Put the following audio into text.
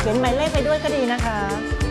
เขียนหมายเลขไปด้วยก็ดีนะคะ